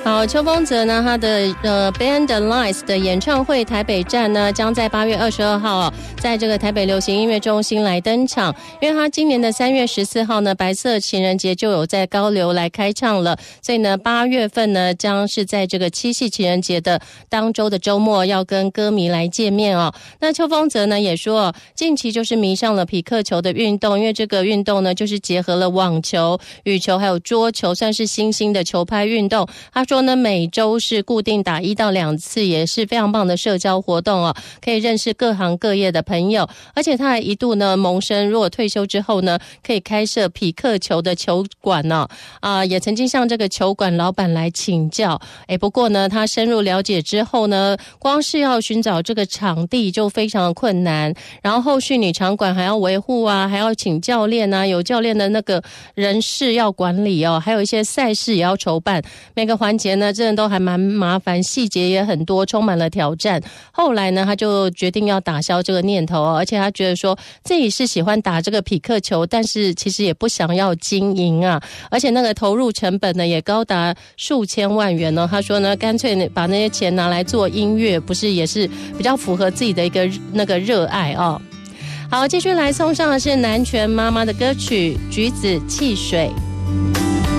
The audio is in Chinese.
好，邱锋泽呢，他的Band Lights 的演唱会台北站呢，将在8月22号在这个台北流行音乐中心来登场。因为他今年的3月14号呢，白色情人节就有在高流来开唱了，所以呢，8月份呢，将是在这个七夕情人节的当周的周末，要跟歌迷来见面哦。那邱锋泽呢也说，近期就是迷上了匹克球的运动，因为这个运动呢，就是结合了网球、羽球还有桌球，算是新兴的球拍运动。他说呢，每周是固定打1到2次，也是非常棒的社交活动哦，可以认识各行各业的朋友。而且他还一度呢萌生，如果退休之后呢，可以开设匹克球的球馆呢。也曾经向这个球馆老板来请教。不过呢，他深入了解之后呢，光是要寻找这个场地就非常的困难，然后后续你场馆还要维护啊，还要请教练啊，有教练的那个人事要管理哦，还有一些赛事也要筹办，每个环节呢真的都还蛮麻烦，细节也很多，充满了挑战。后来呢，他就决定要打消这个念头而且他觉得说自己是喜欢打这个匹克球，但是其实也不想要经营啊，而且那个投入成本呢也高达数千万元哦。他说呢，干脆把那些钱拿来做音乐，不是也是比较符合自己的一个那个热爱哦。好，继续来送上的是南拳妈妈的歌曲《橘子汽水》。